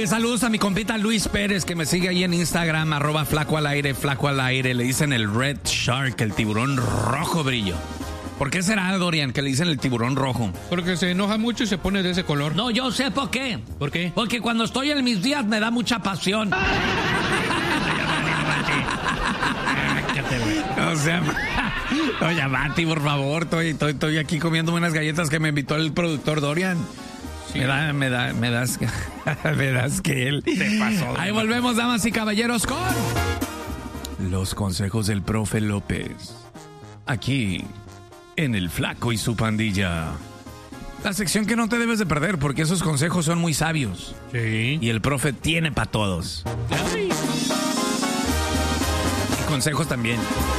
Oye, saludos a mi compita Luis Pérez, que me sigue ahí en Instagram, @flaco al aire, flaco al aire. Le dicen el Red Shark, el tiburón rojo brillo. ¿Por qué será, Dorian, que le dicen el tiburón rojo? Porque se enoja mucho y se pone de ese color. No, yo sé por qué. ¿Por qué? Porque cuando estoy en mis días me da mucha pasión. O sea, oye, Mati, por favor, estoy aquí comiendo unas galletas que me invitó el productor Dorian. Sí. Me das que él. Te pasó. Ahí volvemos, damas y caballeros, con los consejos del profe López. Aquí, en El Flaco y su Pandilla. La sección que no te debes de perder, porque esos consejos son muy sabios. Sí. Y el profe tiene para todos. Ay. Y consejos también.